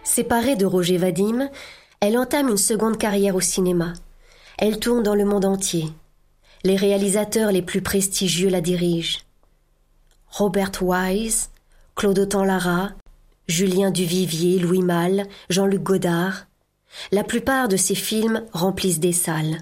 Séparée de Roger Vadim, elle entame une seconde carrière au cinéma. Elle tourne dans le monde entier. Les réalisateurs les plus prestigieux la dirigent. Robert Wise, Claude Autant-Lara, Julien Duvivier, Louis Malle, Jean-Luc Godard. La plupart de ses films remplissent des salles.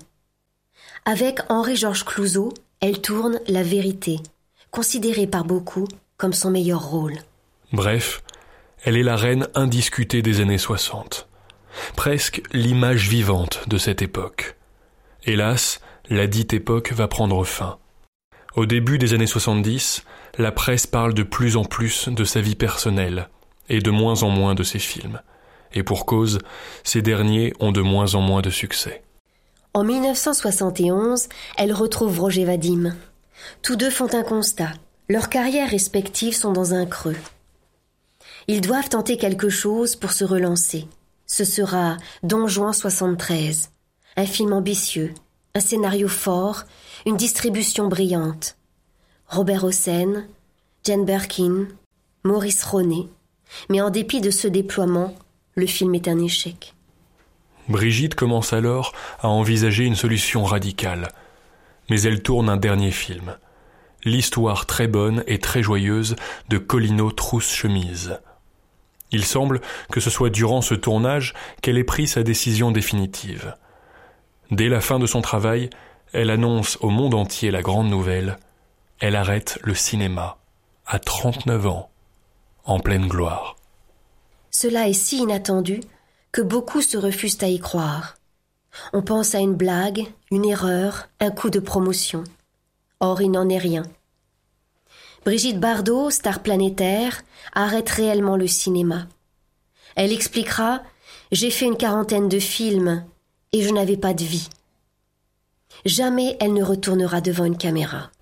Avec Henri-Georges Clouzot, elle tourne La Vérité, considérée par beaucoup comme son meilleur rôle. Bref, elle est la reine indiscutée des années 60. Presque l'image vivante de cette époque. Hélas, la dite époque va prendre fin. Au début des années 70, la presse parle de plus en plus de sa vie personnelle et de moins en moins de ses films. Et pour cause, ces derniers ont de moins en moins de succès. En 1971, elle retrouve Roger Vadim. Tous deux font un constat. Leurs carrières respectives sont dans un creux. Ils doivent tenter quelque chose pour se relancer. Ce sera Don Juan 73, un film ambitieux, un scénario fort, une distribution brillante. Robert Hossein, Jane Birkin, Maurice Ronet. Mais en dépit de ce déploiement, le film est un échec. Brigitte commence alors à envisager une solution radicale. Mais elle tourne un dernier film. L'histoire très bonne et très joyeuse de Colino Trousse-Chemise. Il semble que ce soit durant ce tournage qu'elle ait pris sa décision définitive. Dès la fin de son travail, elle annonce au monde entier la grande nouvelle. Elle arrête le cinéma, à 39 ans, en pleine gloire. Cela est si inattendu que beaucoup se refusent à y croire. On pense à une blague, une erreur, un coup de promotion. Or, il n'en est rien. Brigitte Bardot, star planétaire, arrête réellement le cinéma. Elle expliquera « J'ai fait une 40aine de films et je n'avais pas de vie ». Jamais elle ne retournera devant une caméra.